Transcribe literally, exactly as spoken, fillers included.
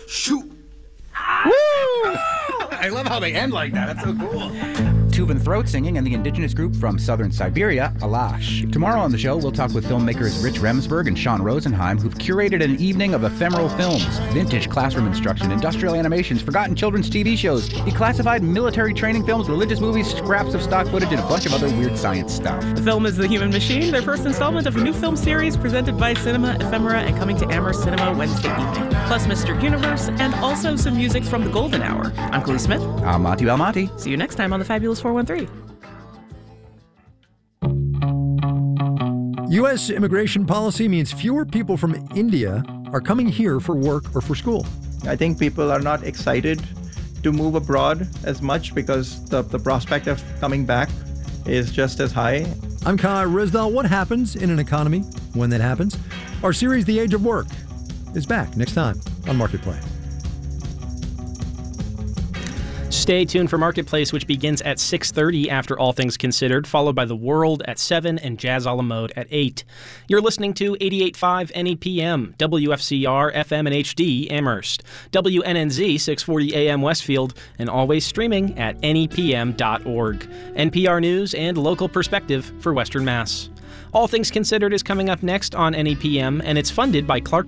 Shoot! Woo! I love how they end like that. That's so cool. Tuvan throat singing and the indigenous group from southern Siberia, Alash. Tomorrow on the show, we'll talk with filmmakers Rich Remsburg and Sean Rosenheim, who've curated an evening of ephemeral films, vintage classroom instruction, industrial animations, forgotten children's T V shows, declassified military training films, religious movies, scraps of stock footage, and a bunch of other weird science stuff. The film is The Human Machine, their first installment of a new film series presented by Cinema Ephemera and coming to Amherst Cinema Wednesday evening. Plus Mister Universe, and also some music from the Golden Hour. I'm Khalil Smith. I'm Monty Belmonte. See you next time on the Fabulous four one three. U S immigration policy means fewer people from India are coming here for work or for school. I think people are not excited to move abroad as much because the, the prospect of coming back is just as high. I'm Kai Rizdal. What happens in an economy when that happens? Our series, The Age of Work, is back next time on Marketplace. Stay tuned for Marketplace, which begins at six thirty after All Things Considered, followed by The World at seven and Jazz a la Mode at eight. You're listening to eighty-eight point five N E P M, W F C R, F M and H D, Amherst, W N N Z, six forty A M Westfield, and always streaming at N E P M dot org. N P R News and local perspective for Western Mass. All Things Considered is coming up next on N E P M, and it's funded by Clark